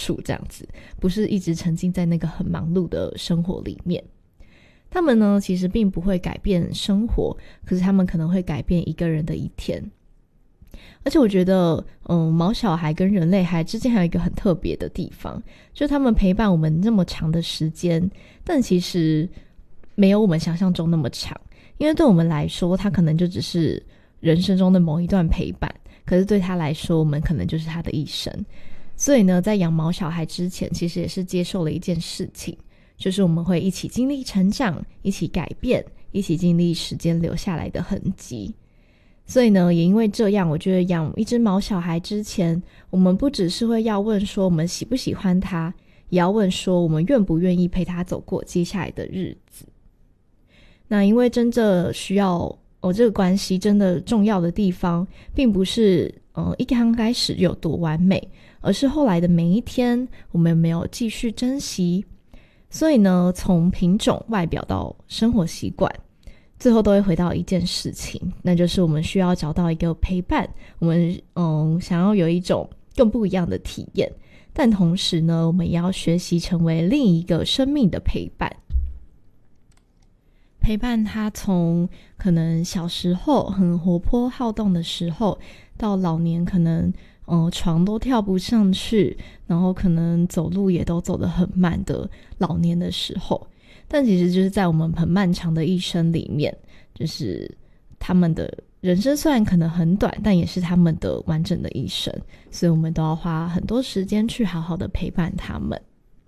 束这样子，不是一直沉浸在那个很忙碌的生活里面。他们呢其实并不会改变生活，可是他们可能会改变一个人的一天。而且我觉得毛小孩跟人类孩之间还有一个很特别的地方，就是他们陪伴我们那么长的时间，但其实没有我们想象中那么长。因为对我们来说，他可能就只是人生中的某一段陪伴，可是对他来说，我们可能就是他的一生。所以呢，在养毛小孩之前，其实也是接受了一件事情，就是我们会一起经历成长，一起改变，一起经历时间留下来的痕迹。所以呢，也因为这样，我觉得养一只毛小孩之前，我们不只是会要问说我们喜不喜欢他，也要问说我们愿不愿意陪他走过接下来的日子。那因为真正需要这个关系真的重要的地方，并不是一刚开始有多完美，而是后来的每一天我们有没有继续珍惜。所以呢，从品种、外表到生活习惯，最后都会回到一件事情，那就是我们需要找到一个陪伴，我们想要有一种更不一样的体验，但同时呢，我们也要学习成为另一个生命的陪伴。陪伴他从可能小时候很活泼好动的时候，到老年可能床都跳不上去，然后可能走路也都走得很慢的老年的时候。但其实就是在我们很漫长的一生里面，就是他们的人生虽然可能很短，但也是他们的完整的一生，所以我们都要花很多时间去好好的陪伴他们。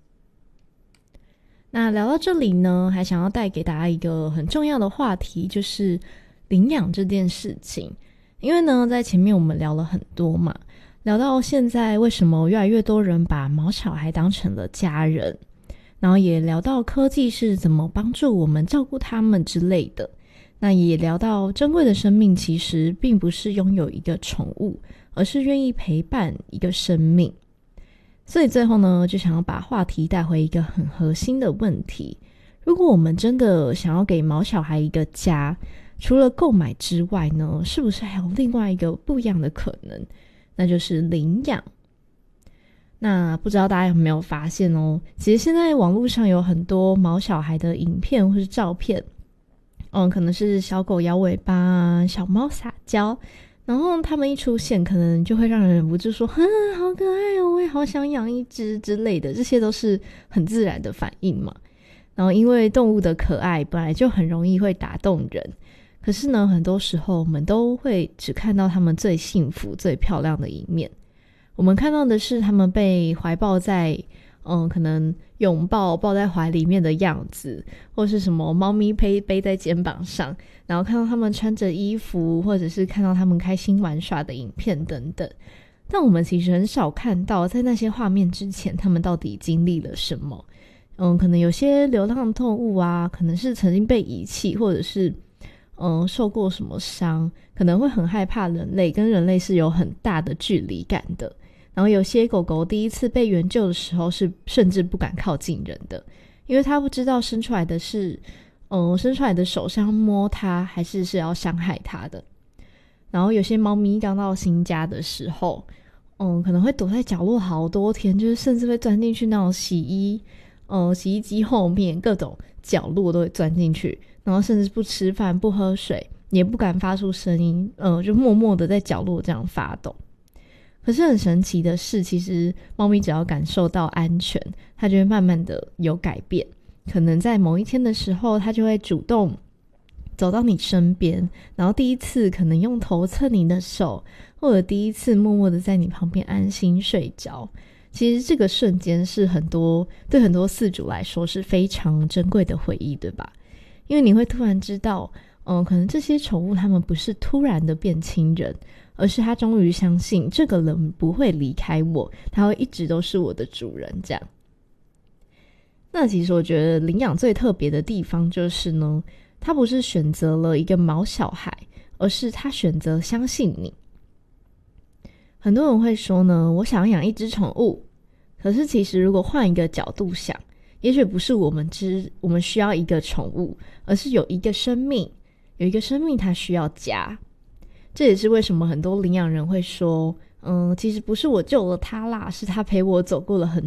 那聊到这里呢，还想要带给大家一个很重要的话题，就是领养这件事情。因为呢，在前面我们聊了很多嘛，聊到现在为什么越来越多人把毛小孩当成了家人，然后也聊到科技是怎么帮助我们照顾他们之类的。那也聊到珍贵的生命其实并不是拥有一个宠物，而是愿意陪伴一个生命。所以最后呢，就想要把话题带回一个很核心的问题，如果我们真的想要给毛小孩一个家，除了购买之外呢，是不是还有另外一个不一样的可能，那就是领养。那不知道大家有没有发现其实现在网络上有很多毛小孩的影片或是照片，可能是小狗摇尾巴啊，小猫撒娇，然后他们一出现，可能就会让人忍不住说好可爱哦，我也好想养一只之类的，这些都是很自然的反应嘛。然后因为动物的可爱本来就很容易会打动人，可是呢，很多时候我们都会只看到他们最幸福最漂亮的一面，我们看到的是他们被怀抱在可能拥抱在怀里面的样子，或是什么猫咪背在肩膀上，然后看到他们穿着衣服，或者是看到他们开心玩耍的影片等等。但我们其实很少看到在那些画面之前他们到底经历了什么。可能有些流浪动物啊，可能是曾经被遗弃，或者是受过什么伤，可能会很害怕人类，跟人类是有很大的距离感的。然后有些狗狗第一次被援救的时候是甚至不敢靠近人的，因为它不知道伸出来的手是要摸它还是要伤害它的。然后有些猫咪刚到新家的时候可能会躲在角落好多天，就是甚至会钻进去那种洗衣机后面，各种角落都会钻进去，然后甚至不吃饭不喝水，也不敢发出声音，就默默的在角落这样发抖。可是很神奇的是，其实猫咪只要感受到安全，它就会慢慢的有改变。可能在某一天的时候，它就会主动走到你身边，然后第一次可能用头蹭你的手，或者第一次默默的在你旁边安心睡着。其实这个瞬间是对很多饲主来说是非常珍贵的回忆，对吧？因为你会突然知道可能这些宠物它们不是突然的变亲人，而是他终于相信这个人不会离开我，他会一直都是我的主人这样。那其实我觉得领养最特别的地方就是呢，他不是选择了一个毛小孩，而是他选择相信你。很多人会说呢，我想要养一只宠物，可是其实如果换一个角度想，也许不是我们需要一个宠物，而是有一个生命它需要家。这也是为什么很多领养人会说其实不是我救了他啦，是他陪我走过了很